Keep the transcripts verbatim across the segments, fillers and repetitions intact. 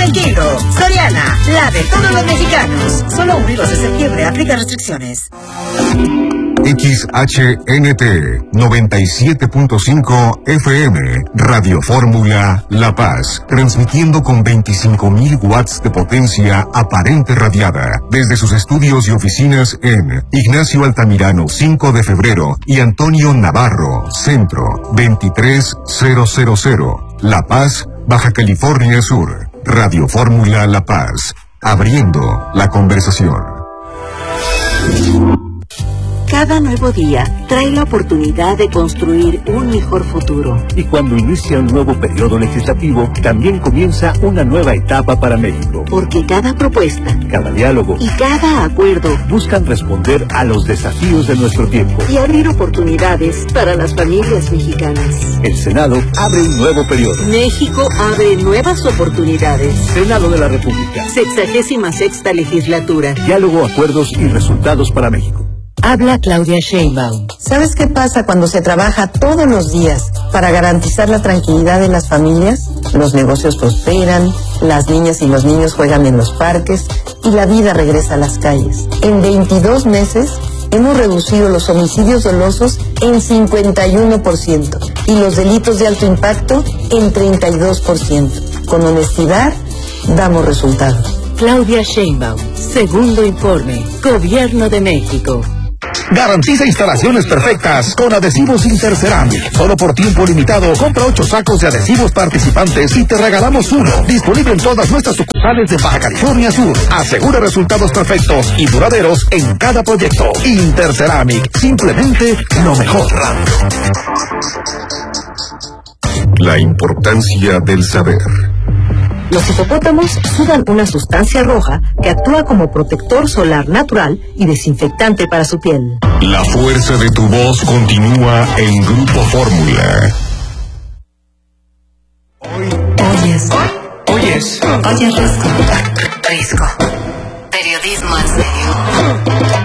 el kilo. Soriana, la de todos los mexicanos. Solo uno y dos de septiembre, aplica restricciones. X H N T noventa y siete punto cinco F M, Radio Fórmula La Paz, transmitiendo con veinticinco mil watts de potencia aparente radiada, desde sus estudios y oficinas en Ignacio Altamirano cinco de febrero y Antonio Navarro, Centro, veintitrés mil, La Paz, Baja California Sur. Radio Fórmula La Paz, abriendo la conversación. Cada nuevo día trae la oportunidad de construir un mejor futuro. Y cuando inicia un nuevo periodo legislativo, también comienza una nueva etapa para México. Porque cada propuesta, cada diálogo y cada acuerdo buscan responder a los desafíos de nuestro tiempo y abrir oportunidades para las familias mexicanas. El Senado abre un nuevo periodo. México abre nuevas oportunidades. Senado de la República. Sexagésima sexta legislatura. Diálogo, acuerdos y resultados para México. Habla Claudia Sheinbaum. ¿Sabes qué pasa cuando se trabaja todos los días para garantizar la tranquilidad de las familias? Los negocios prosperan, las niñas y los niños juegan en los parques y la vida regresa a las calles. En veintidós meses hemos reducido los homicidios dolosos en cincuenta y uno por ciento y los delitos de alto impacto en treinta y dos por ciento. Con honestidad, damos resultados. Claudia Sheinbaum, segundo informe, Gobierno de México. Garantiza instalaciones perfectas con Adhesivos Interceramic. Solo por tiempo limitado, compra ocho sacos de adhesivos participantes y te regalamos uno. Disponible en todas nuestras sucursales de Baja California Sur. Asegura resultados perfectos y duraderos en cada proyecto. Interceramic, simplemente lo mejor. La importancia del saber. Los hipopótamos sudan una sustancia roja que actúa como protector solar natural y desinfectante para su piel. La fuerza de tu voz continúa en Grupo Fórmula. Oyes. Oyes. Oyes Risco. Risco. Periodismo en serio.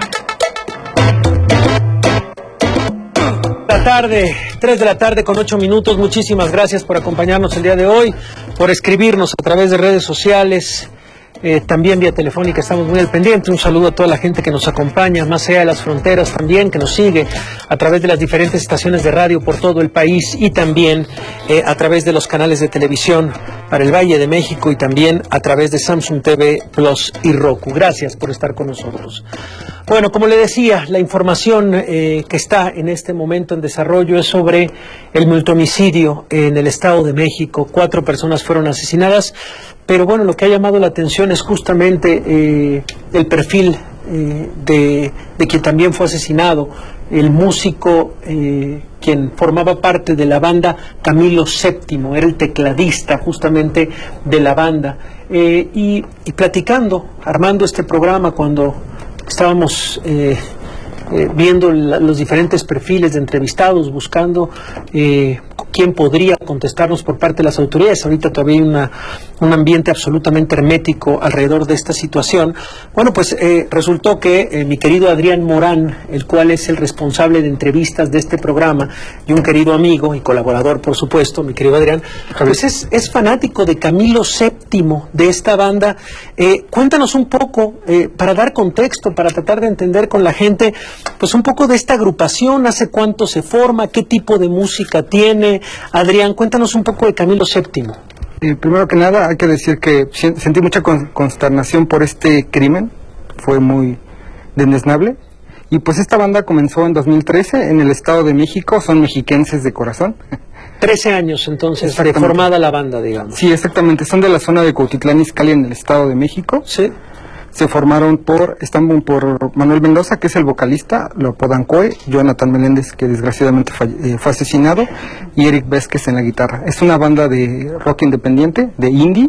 La tarde, tres de la tarde con ocho minutos. Muchísimas gracias por acompañarnos el día de hoy, por escribirnos a través de redes sociales, eh, también vía telefónica. Estamos muy al pendiente. Un saludo a toda la gente que nos acompaña más allá de las fronteras también, que nos sigue a través de las diferentes estaciones de radio por todo el país y también eh, a través de los canales de televisión para el Valle de México y también a través de Samsung T V Plus y Roku. Gracias por estar con nosotros. Bueno, como le decía, la información eh, que está en este momento en desarrollo es sobre el multihomicidio en el Estado de México. Cuatro personas fueron asesinadas, pero bueno, lo que ha llamado la atención es justamente eh, el perfil eh, de, de quien también fue asesinado, el músico eh, quien formaba parte de la banda Camilo séptimo, era el tecladista justamente de la banda. Eh, y, y platicando, armando este programa cuando estábamos eh, eh, viendo la, los diferentes perfiles de entrevistados, buscando eh, quién podría contestarnos por parte de las autoridades. Ahorita todavía hay una, un ambiente absolutamente hermético alrededor de esta situación. Bueno, pues eh, resultó que eh, mi querido Adrián Morán, el cual es el responsable de entrevistas de este programa y un querido amigo y colaborador, por supuesto, mi querido Adrián, pues es, es fanático de Camilo séptimo, de esta banda. Eh, cuéntanos un poco, eh, para dar contexto, para tratar de entender con la gente, pues un poco de esta agrupación, hace cuánto se forma, qué tipo de música tiene. Adrián, cuéntanos un poco de Camilo séptimo. Eh, primero que nada, hay que decir que sentí mucha consternación por este crimen, fue muy desdeñable. Y pues esta banda comenzó en dos mil trece en el Estado de México, son mexiquenses de corazón. trece años entonces, de formada la banda, digamos. Sí, exactamente, son de la zona de Cuautitlán Izcalli en el Estado de México. Sí. Se formaron por, están por Manuel Mendoza, que es el vocalista, lo apodan Coe, Jonathan Meléndez, que desgraciadamente fue, eh, fue asesinado, y Eric Vázquez en la guitarra. Es una banda de rock independiente, de indie,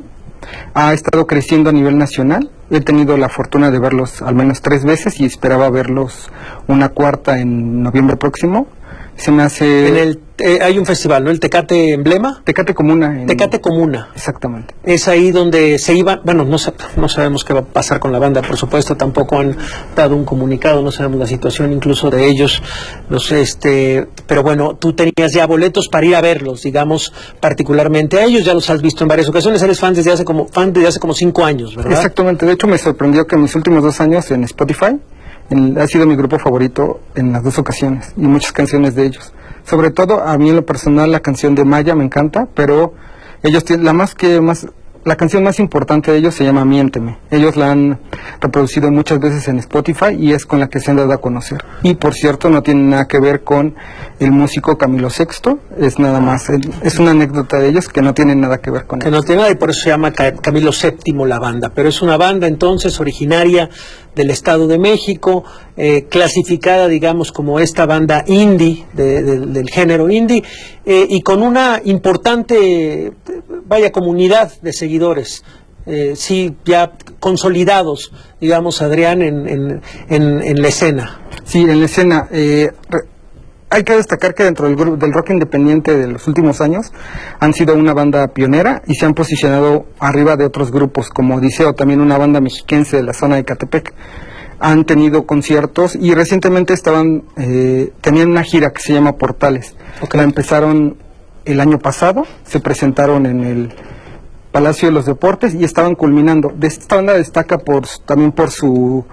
ha estado creciendo a nivel nacional. He tenido la fortuna de verlos al menos tres veces y esperaba verlos una cuarta en noviembre próximo. Se me hace... En el, eh, hay un festival, ¿no? El Tecate Emblema. Tecate Comuna. En... Tecate Comuna. Exactamente. Es ahí donde se iba, bueno, no, no sabemos qué va a pasar con la banda, por supuesto, tampoco han dado un comunicado, no sabemos la situación incluso de ellos, no sé, este, pero bueno, tú tenías ya boletos para ir a verlos, digamos, particularmente a ellos, ya los has visto en varias ocasiones, eres fan desde hace como, fan desde hace como cinco años, ¿verdad? Exactamente, de hecho me sorprendió que en mis últimos dos años en Spotify, en, ha sido mi grupo favorito en las dos ocasiones, y muchas canciones de ellos. Sobre todo, a mí en lo personal, la canción de Maya me encanta, pero ellos tienen, la más que más, la canción más importante de ellos se llama Miénteme. Ellos la han reproducido muchas veces en Spotify y es con la que se han dado a conocer. Y por cierto, no tiene nada que ver con el músico Camilo Sexto, es nada más, es una anécdota de ellos que no tiene nada que ver con que ellos. no tiene nada y por eso se llama Camilo Séptimo la banda, pero es una banda entonces originaria del Estado de México, eh, clasificada digamos como esta banda indie, de, de, del género indie, eh, y con una importante, vaya, comunidad de seguidores, eh, sí, ya consolidados, digamos, Adrián, en, en, en, en la escena. Sí, en la escena, eh, hay que destacar que dentro del, grupo, del rock independiente de los últimos años han sido una banda pionera y se han posicionado arriba de otros grupos, como Odiseo, también una banda mexiquense de la zona de Catepec. Han tenido conciertos y recientemente estaban eh, tenían una gira que se llama Portales. Okay. La empezaron el año pasado, se presentaron en el Palacio de los Deportes y estaban culminando. De esta banda destaca por también por su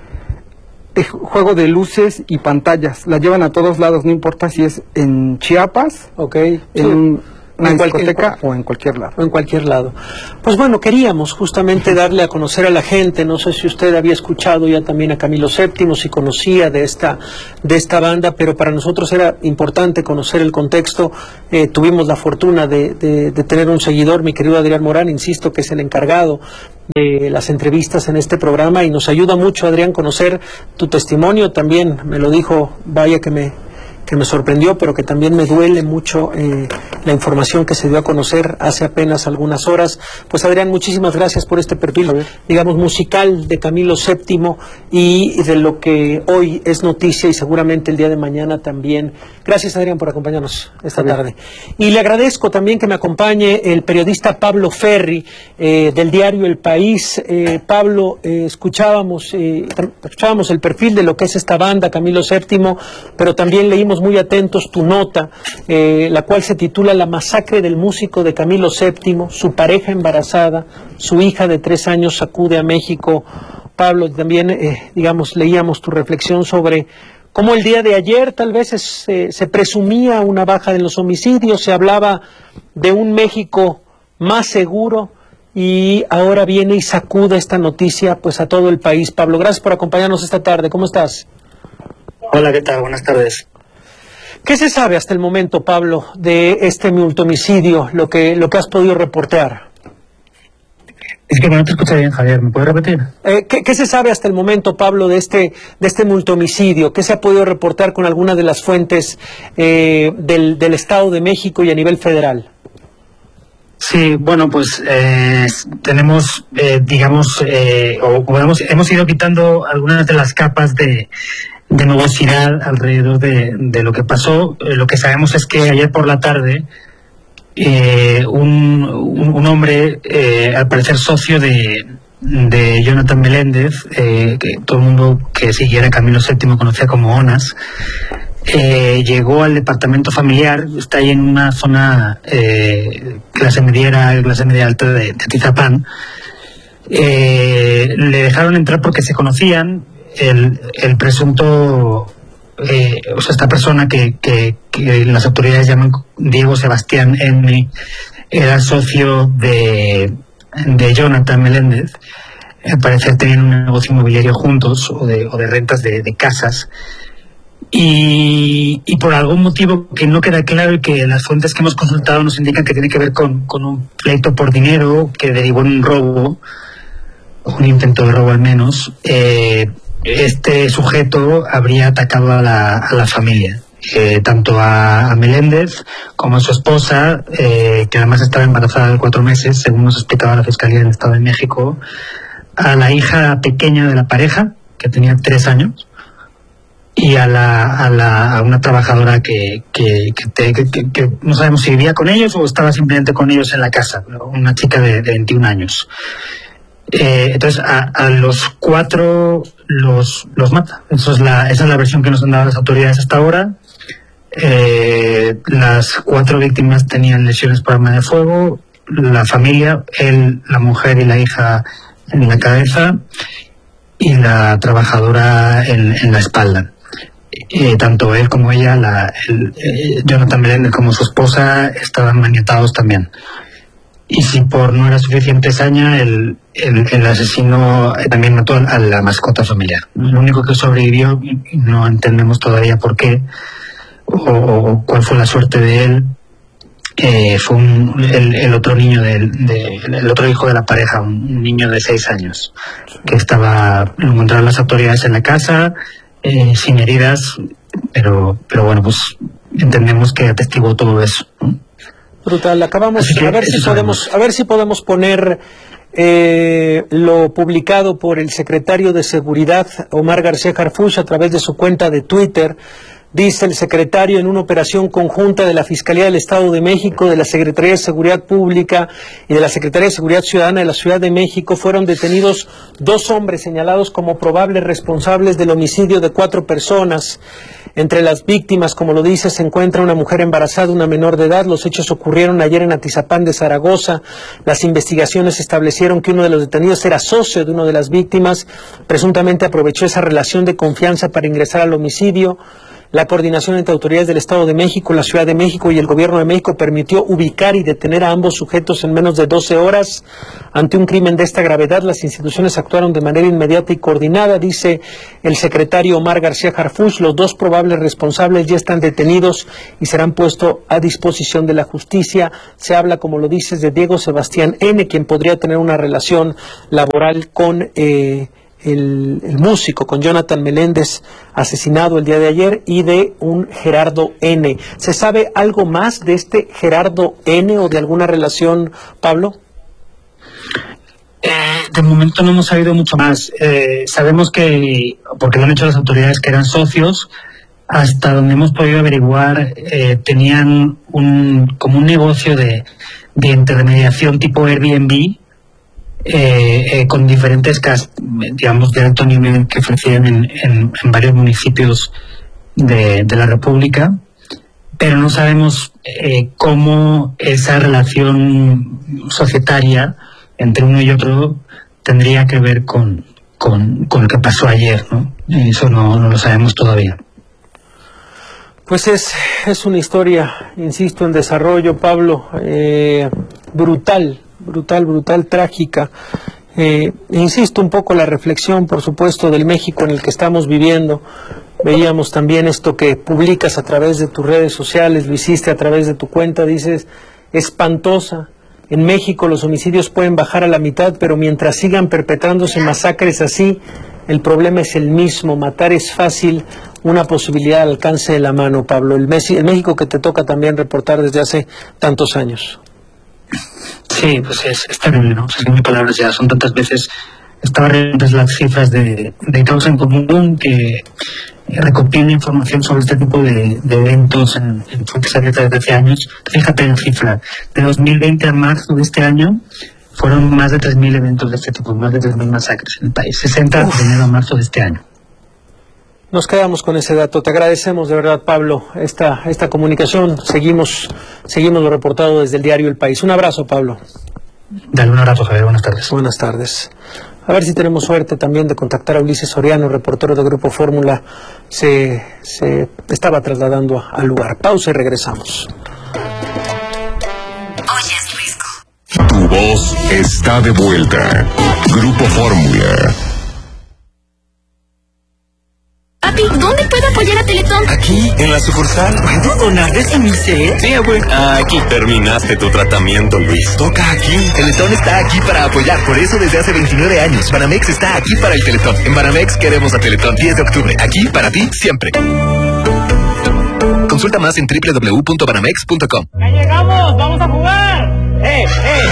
juego de luces y pantallas, la llevan a todos lados, no importa si es en Chiapas, okay, en sí. una en discoteca cualquier, o en cualquier lado. O en cualquier lado. Pues bueno, queríamos justamente darle a conocer a la gente, no sé si usted había escuchado ya también a Camilo Séptimo, si conocía de esta, de esta banda, pero para nosotros era importante conocer el contexto. Eh, tuvimos la fortuna de, de, de tener un seguidor, mi querido Adrián Morán, insisto, que es el encargado de las entrevistas en este programa y nos ayuda mucho, Adrián, conocer tu testimonio. También me lo dijo, vaya que me que me sorprendió, pero que también me duele mucho eh, la información que se dio a conocer hace apenas algunas horas. Pues Adrián, muchísimas gracias por este perfil, digamos, musical de Camilo Séptimo y de lo que hoy es noticia y seguramente el día de mañana también. Gracias, Adrián, por acompañarnos esta tarde. Y le agradezco también que me acompañe el periodista Pablo Ferri, eh, del diario El País. Eh, Pablo, eh, escuchábamos, eh, escuchábamos el perfil de lo que es esta banda, Camilo Séptimo, pero también leímos muy atentos tu nota, eh, la cual se titula La masacre del músico de Camilo Séptimo, su pareja embarazada, su hija de tres años sacude a México. Pablo, también, eh, digamos, leíamos tu reflexión sobre cómo el día de ayer tal vez es, eh, se presumía una baja de los homicidios, se hablaba de un México más seguro y ahora viene y sacude esta noticia pues a todo el país. Pablo, gracias por acompañarnos esta tarde. ¿Cómo estás? Hola, ¿qué tal? Buenas tardes. ¿Qué se sabe hasta el momento, Pablo, de este multomicidio, lo que lo que has podido reportear? Es que no te escuché bien, Javier, ¿me puedes repetir? Eh, ¿qué, ¿Qué se sabe hasta el momento, Pablo, de este de este multomicidio? ¿Qué se ha podido reportar con algunas de las fuentes eh, del, del Estado de México y a nivel federal? Sí, bueno, pues eh, tenemos, eh, digamos, eh, o, o hemos, hemos ido quitando algunas de las capas de... de nubosidad alrededor de, de lo que pasó. Eh, lo que sabemos es que ayer por la tarde eh, un, un, un hombre, eh, al parecer socio de, de Jonathan Meléndez, eh, que todo el mundo que siguiera Camilo Séptimo conocía como Onas, eh, llegó al departamento familiar, está ahí en una zona eh, clase mediera, clase media alta de, de Atizapán. Eh, le dejaron entrar porque se conocían. El, el presunto, eh, o sea, esta persona que, que, que las autoridades llaman Diego Sebastián N, era socio de, de Jonathan Meléndez. Al parecer tenían un negocio inmobiliario juntos, o de, o de rentas de, de casas. Y, y por algún motivo que no queda claro y que las fuentes que hemos consultado nos indican que tiene que ver con, con un pleito por dinero que derivó en un robo, o un intento de robo al menos, eh, este sujeto habría atacado a la, a la familia, eh, tanto a, a Meléndez como a su esposa, eh, que además estaba embarazada de cuatro meses, según nos explicaba la Fiscalía del Estado de México, a la hija pequeña de la pareja, que tenía tres años, y a la a, la, a una trabajadora que que, que, te, que, que, que no sabemos si vivía con ellos o estaba simplemente con ellos en la casa, una chica de, de veintiún años. Eh, entonces a, a los cuatro los los mata. Eso es la, esa es la versión que nos han dado las autoridades hasta ahora. Eh, las cuatro víctimas tenían lesiones por arma de fuego, la familia, él, la mujer y la hija en la cabeza y la trabajadora en, en la espalda. Eh, tanto él como ella, la, el, eh, Jonathan Meléndez como su esposa, estaban maniatados también. Y si por no era suficiente saña, el, el, el asesino también mató a la mascota familiar. Lo único que sobrevivió, no entendemos todavía por qué o, o cuál fue la suerte de él, eh, fue un, el, el otro niño del de, el otro hijo de la pareja, un niño de seis años, que estaba, lo encontraron las autoridades en la casa, eh, sin heridas, pero pero bueno, pues entendemos que atestiguó todo eso, ¿no? Brutal. Acabamos a ver si podemos a ver si podemos poner eh, lo publicado por el secretario de Seguridad Omar García Harfuch a través de su cuenta de Twitter. Dice el secretario: en una operación conjunta de la Fiscalía del Estado de México, de la Secretaría de Seguridad Pública y de la Secretaría de Seguridad Ciudadana de la Ciudad de México, fueron detenidos dos hombres señalados como probables responsables del homicidio de cuatro personas. Entre las víctimas, como lo dice, se encuentra una mujer embarazada, una menor de edad. Los hechos ocurrieron ayer en Atizapán de Zaragoza. Las investigaciones establecieron que uno de los detenidos era socio de una de las víctimas. Presuntamente aprovechó esa relación de confianza para ingresar al homicidio. La coordinación entre autoridades del Estado de México, la Ciudad de México y el Gobierno de México permitió ubicar y detener a ambos sujetos en menos de doce horas. Ante un crimen de esta gravedad, las instituciones actuaron de manera inmediata y coordinada, dice el secretario Omar García Harfuch. Los dos probables responsables ya están detenidos y serán puestos a disposición de la justicia. Se habla, como lo dices, de Diego Sebastián N., quien podría tener una relación laboral con Eh, El, el músico, con Jonathan Meléndez, asesinado el día de ayer, y de un Gerardo N. ¿Se sabe algo más de este Gerardo N. o de alguna relación, Pablo? Eh, de momento no hemos sabido mucho más. Eh, sabemos que, porque lo han hecho las autoridades, que eran socios. Hasta donde hemos podido averiguar, eh, tenían un como un negocio de, de intermediación tipo Airbnb, Eh, eh, con diferentes casas, digamos, de alto nivel que ofrecían en, en, en varios municipios de, de la República, pero no sabemos eh, cómo esa relación societaria entre uno y otro tendría que ver con, con, con lo que pasó ayer, ¿no? Eso no, no lo sabemos todavía. Pues es, es una historia, insisto, en desarrollo, Pablo, eh, brutal. brutal, brutal, trágica. Eh, insisto un poco la reflexión, por supuesto, del México en el que estamos viviendo. Veíamos también esto que publicas a través de tus redes sociales, lo hiciste a través de tu cuenta, dices, espantosa. En México los homicidios pueden bajar a la mitad, pero mientras sigan perpetrándose masacres así, el problema es el mismo. Matar es fácil, una posibilidad al alcance de la mano, Pablo. El, Messi, el México que te toca también reportar desde hace tantos años. Sí, pues es, es terrible, ¿no? Sin palabras ya, son tantas veces. Estaba viendo las cifras de, de Causa en Común, que recopila información sobre este tipo de, de eventos en, en fuentes abiertas desde hace años. Fíjate en cifra, de dos mil veinte a marzo de este año, fueron más de tres mil eventos de este tipo, más de tres mil masacres en el país. sesenta de enero a marzo de este año. Nos quedamos con ese dato. Te agradecemos de verdad, Pablo, esta esta comunicación. Seguimos seguimos lo reportado desde el diario El País. Un abrazo, Pablo. Dale un abrazo, Javier. Buenas tardes. Buenas tardes. A ver si tenemos suerte también de contactar a Ulises Soriano, reportero de Grupo Fórmula. Se, se estaba trasladando al lugar. Pausa y regresamos. Oyes, Risco. Tu voz está de vuelta. Grupo Fórmula. Papi, ¿dónde puedo apoyar a Teletón? Aquí, en la sucursal. ¿Puedo donar de mi ser? Sí, abuelo. Aquí terminaste tu tratamiento, Luis. Toca aquí. Teletón está aquí para apoyar. Por eso desde hace veintinueve años. Banamex está aquí para el Teletón. En Banamex queremos a Teletón. diez de octubre. Aquí para ti, siempre. Consulta más en doble u doble u doble u punto banamex punto com. ¡Ya llegamos! ¡Vamos a jugar! ¡Eh, eh!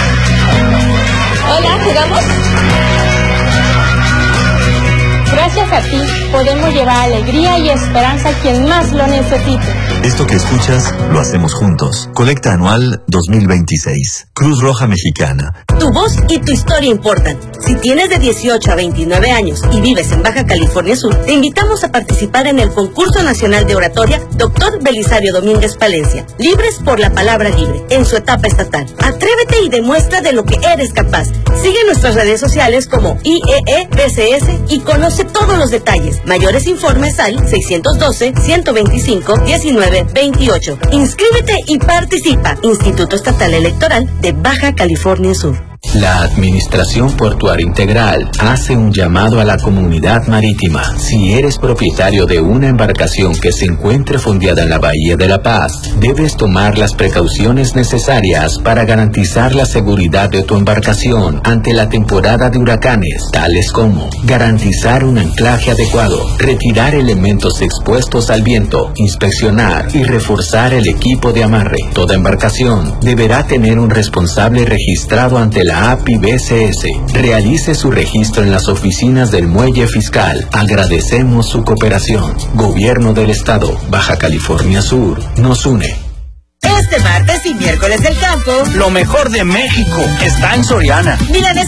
Hola, ¿jugamos? Gracias a ti, podemos llevar alegría y esperanza a quien más lo necesite. Esto que escuchas, lo hacemos juntos. Colecta anual dos mil veintiséis. Cruz Roja Mexicana. Tu voz y tu historia importan. Si tienes de dieciocho a veintinueve años y vives en Baja California Sur, te invitamos a participar en el Concurso Nacional de Oratoria Doctor Belisario Domínguez Palencia. Libres por la palabra libre, en su etapa estatal. Atrévete y demuestra de lo que eres capaz. Sigue nuestras redes sociales como I E E B C S y conoce todos los detalles. Mayores informes al seiscientos doce, ciento veinticinco, diecinueve veintiocho. Inscríbete y participa. Instituto Estatal Electoral de Baja California Sur. La Administración Portuaria Integral hace un llamado a la comunidad marítima. Si eres propietario de una embarcación que se encuentre fondeada en la Bahía de La Paz, debes tomar las precauciones necesarias para garantizar la seguridad de tu embarcación ante la temporada de huracanes, tales como garantizar un anclaje adecuado, retirar elementos expuestos al viento, inspeccionar y reforzar el equipo de amarre. Toda embarcación deberá tener un responsable registrado ante la A P I B C S. Realice su registro en las oficinas del Muelle Fiscal. Agradecemos su cooperación. Gobierno del Estado, Baja California Sur, nos une. Este martes y miércoles del campo, lo mejor de México está en Soriana. Milanesa